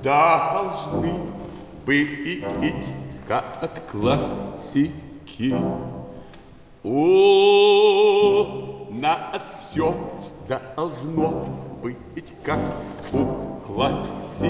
должны быть как классики. У нас все должно быть как у классики.